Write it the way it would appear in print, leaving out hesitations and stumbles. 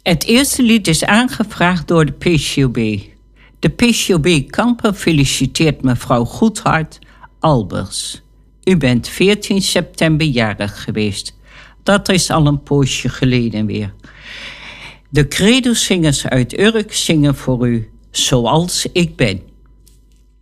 Het eerste lied is aangevraagd door de PCOB. De PCOB Kampen feliciteert mevrouw Goedhart Albers. U bent 14 september jarig geweest. Dat is al een poosje geleden weer. De Credo-zingers uit Urk zingen voor u Zoals ik ben.